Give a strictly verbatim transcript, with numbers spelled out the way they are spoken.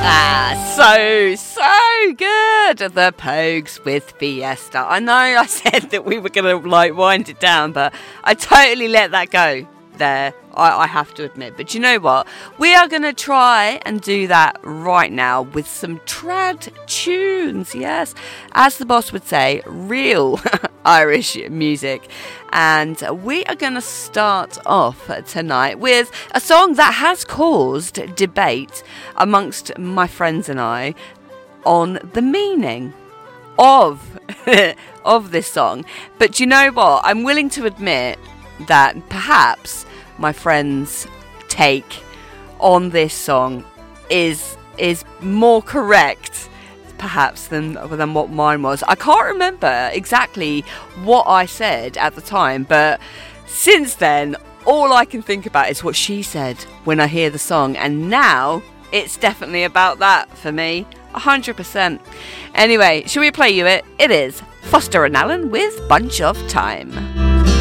Ah, so, so good. The Pogues with Fiesta. I know I said that we were going to like wind it down, but I totally let that go there. I, I have to admit. But you know what? We are going to try and do that right now with some trad tunes. Yes, as the boss would say, real Irish music. And we are going to start off tonight with a song that has caused debate amongst my friends and I on the meaning of of this song. But you know what? I'm willing to admit that perhaps my friends' take on this song is is more correct perhaps than than what mine was. I can't remember exactly what I said at the time, but since then all I can think about is what she said when I hear the song, and now it's definitely about that for me, one hundred percent. Anyway, shall we play you it? It is Foster and Allen with Bunch of Time.